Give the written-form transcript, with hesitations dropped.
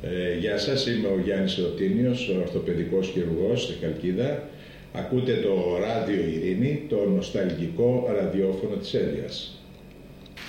Γεια σας, είμαι ο Γιάννης Ρωτίνιος, ο ορθοπαιδικός χειρουργός στη Χαλκίδα. Ακούτε το Ράδιο Ειρήνη, το νοσταλγικό ραδιόφωνο της Έλιας.